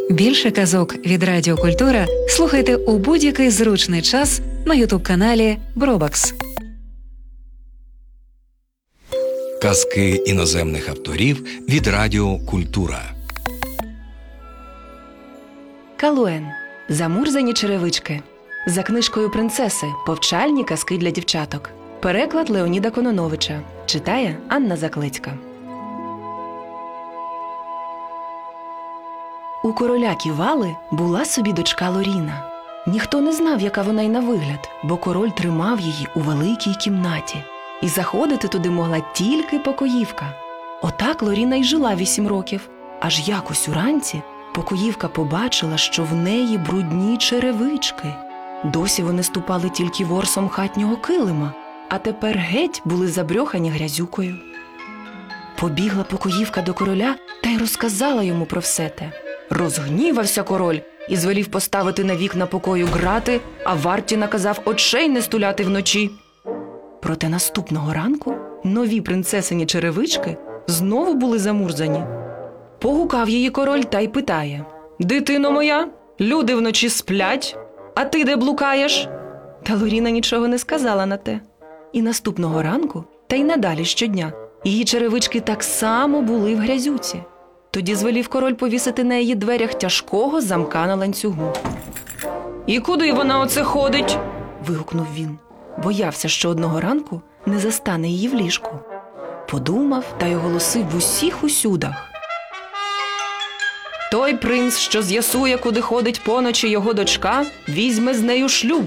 Більше казок від Радіо Культура слухайте у будь-який зручний час на ютуб-каналі Бробакс. Казки іноземних авторів від Радіо Культура. Калуен. Замурзані черевички. За книжкою принцеси. Повчальні казки для дівчаток. Переклад Леоніда Кононовича. Читає Анна Заклецька. У короля Ківали була собі дочка Лоріна. Ніхто не знав, яка вона й на вигляд, бо король тримав її у великій кімнаті. І заходити туди могла тільки покоївка. Отак Лоріна й жила 8 років. Аж якось уранці покоївка побачила, що в неї брудні черевички. Досі вони ступали тільки ворсом хатнього килима, а тепер геть були забрьохані грязюкою. Побігла покоївка до короля та й розказала йому про все те. Розгнівався король і звелів поставити на вікна покою грати, а варті наказав очей не стуляти вночі. Проте наступного ранку нові принцесині черевички знову були замурзані. Погукав її король та й питає: «Дитино моя, люди вночі сплять, а ти де блукаєш?» Та Лоріна нічого не сказала на те. І наступного ранку, та й надалі щодня, її черевички так само були в грязюці. Тоді звелів король повісити на її дверях тяжкого замка на ланцюгу. «І куди вона оце ходить?» – вигукнув він. Боявся, що одного ранку не застане її в ліжку. Подумав та й оголосив в усіх усюдах: «Той принц, що з'ясує, куди ходить поночі його дочка, візьме з нею шлюб».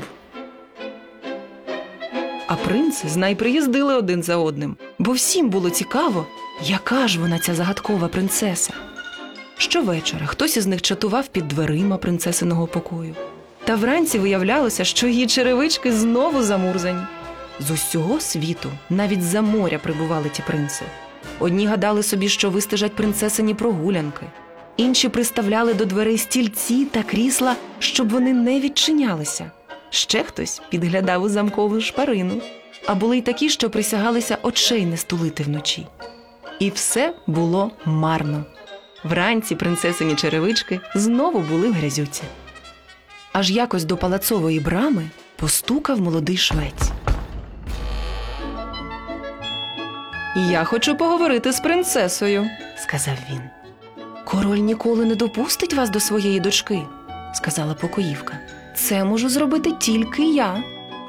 А принци знай приїздили один за одним, бо всім було цікаво, яка ж вона ця загадкова принцеса. Щовечора хтось із них чатував під дверима принцесиного покою. Та вранці виявлялося, що її черевички знову замурзані. З усього світу, навіть з-за моря прибували ті принци. Одні гадали собі, що вистежать принцесині прогулянки. Інші приставляли до дверей стільці та крісла, щоб вони не відчинялися. Ще хтось підглядав у замкову шпарину. А були й такі, що присягалися очей не стулити вночі. І все було марно. Вранці принцесині черевички знову були в грязюці. Аж якось до палацової брами постукав молодий швець. «Я хочу поговорити з принцесою», – сказав він. «Король ніколи не допустить вас до своєї дочки», – сказала покоївка. «Це можу зробити тільки я».